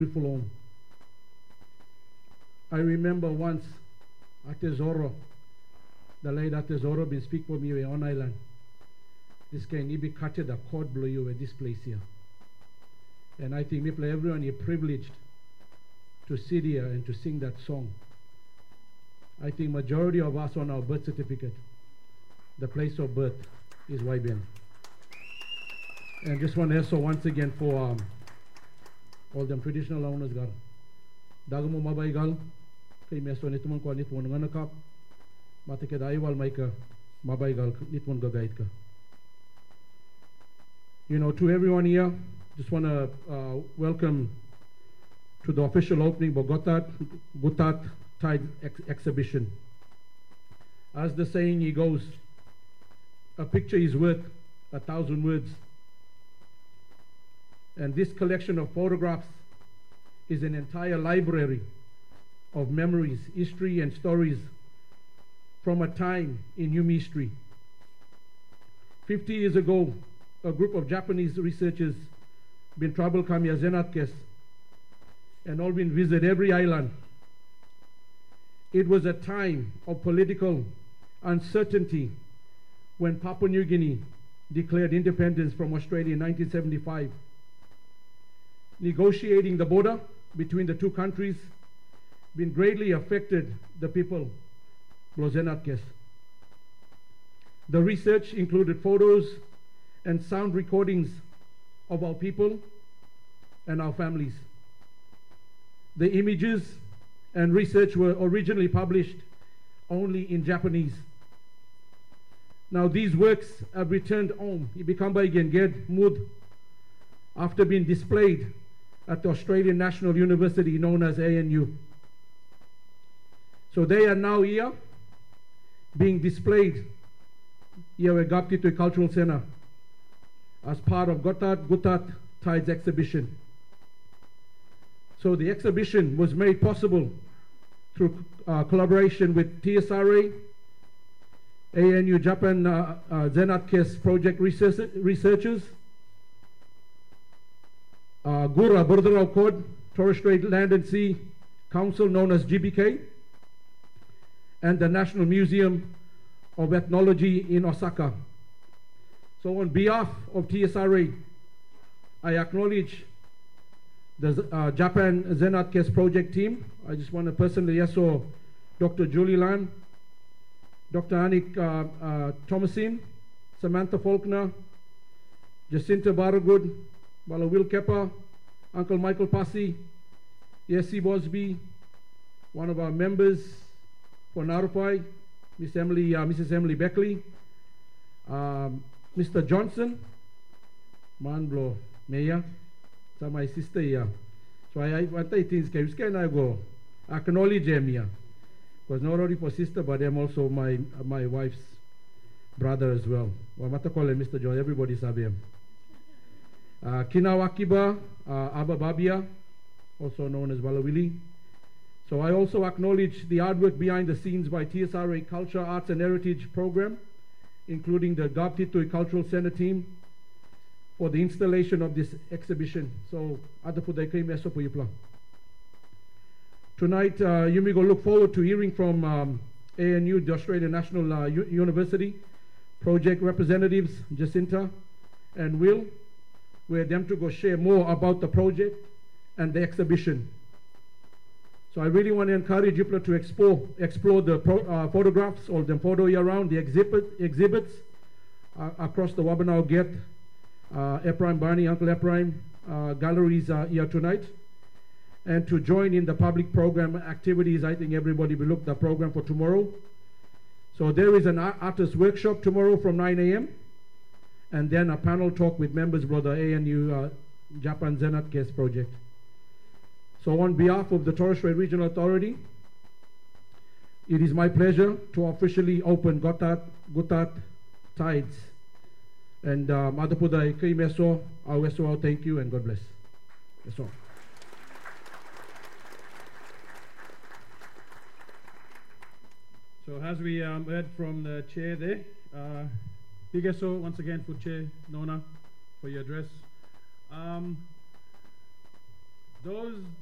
beautiful home. I remember once Ate Zoro, the late Ate Zoro been speak for me on island. This guy need be cutted a cord blow you at this place here. And I think people, everyone is privileged to sit here and to sing that song. I think majority of us on our birth certificate, the place of birth is YBN. And just want to also once again for all them traditional owners gal. Dagamo mabay gal, kay meso nitmon ko nitmon nga nakap, matike daiwal may ka mabay gal nitmon gagait ka. You know, to everyone here, just want to welcome to the official opening of Gutat Tide exhibition. As the saying goes, a picture is worth 1,000 words. And this collection of photographs is an entire library of memories, history, and stories from a time in human history. 50 years ago, a group of Japanese researchers been traveled Kamia Zenatkes and all been visit every island. It was a time of political uncertainty when Papua New Guinea declared independence from Australia in 1975. Negotiating the border between the two countries been greatly affected the people, Blozenatkes. The research included photos and sound recordings of our people and our families. The images and research were originally published only in Japanese. Now these works have returned home. Ibikamba again get mud after being displayed at the Australian National University known as ANU. So they are now here being displayed here at Gaptitui Cultural Center as part of Gutat Tides exhibition. So the exhibition was made possible through collaboration with TSRA, ANU Japan Zenatkes project researchers, Gura Borderau Code, Torres Strait Land and Sea Council known as GBK, and the National Museum of Ethnology in Osaka. So on behalf of TSRA, I acknowledge the Japan Zenatkes project team. I just want to personally also Dr. Julie Lan, Dr. Anik Thomasin, Samantha Faulkner, Jacinta Baragud, Bala Will Kepper, Uncle Michael Passy, Yessi Bosby, one of our members for Narupai, Mrs. Emily Beckley, Mr. Johnson, Manblo, Meya, so my sister here. So I think can I go acknowledge them here. Because not only for sister, but I'm also my wife's brother as well. Wamata call him Mr. John, everybody sabe him. Kinawakiba, Abba Babia, also known as Walawili. So I also acknowledge the hard work behind the scenes by TSRA Culture, Arts and Heritage Program, including the Gaptitui Cultural Center team for the installation of this exhibition. So, tonight, you may go look forward to hearing from ANU, the Australian National University, project representatives, Jacinta and Will, where them to go share more about the project and the exhibition. So I really want to encourage you to explore the photographs, all them photo here around, the exhibits across the Wabanao Gate, Ephraim Barney, Uncle Ephraim galleries here tonight. And to join in the public program activities, I think everybody will look at the program for tomorrow. So there is an artist workshop tomorrow from 9 a.m. and then a panel talk with members of the ANU Japan Zenatkes project. So on behalf of the Torres Strait Regional Authority, it is my pleasure to officially open Gutat Tides. And Madapudai Kay Meso, Aweso, thank you and God bless. That's all. So as we heard from the chair there, Bigeso once again for Chair Nona for your address. Those